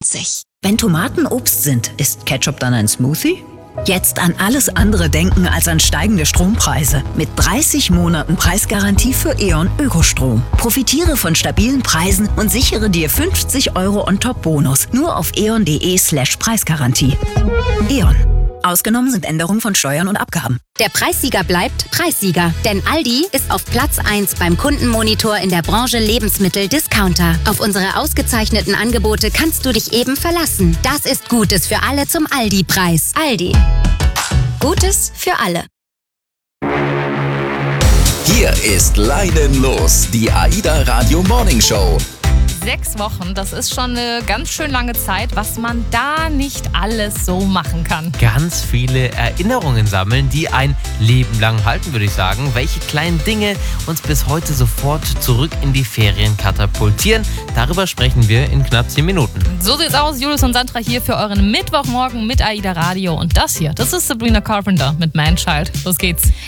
sich. Wenn Tomaten Obst sind, ist Ketchup dann ein Smoothie? Jetzt an alles andere denken als an steigende Strompreise. Mit 30 Monaten Preisgarantie für E.ON Ökostrom. Profitiere von stabilen Preisen und sichere dir 50 € on-top-Bonus. Nur auf eon.de/Preisgarantie. E.ON. Ausgenommen sind Änderungen von Steuern und Abgaben. Der Preissieger bleibt Preissieger, denn Aldi ist auf Platz 1 beim Kundenmonitor in der Branche Lebensmittel-Discounter. Auf unsere ausgezeichneten Angebote kannst du dich eben verlassen. Das ist Gutes für alle zum Aldi-Preis. Aldi. Gutes für alle. Hier ist Leinen los, die AIDA Radio Morning Show. 6 Wochen, das ist schon eine ganz schön lange Zeit, was man da nicht alles so machen kann. Ganz viele Erinnerungen sammeln, die ein Leben lang halten, würde ich sagen. Welche kleinen Dinge uns bis heute sofort zurück in die Ferien katapultieren, darüber sprechen wir in knapp 10 Minuten. So sieht's aus, Julius und Sandra hier für euren Mittwochmorgen mit AIDA Radio. Und das hier, das ist Sabrina Carpenter mit Man Child. Los geht's.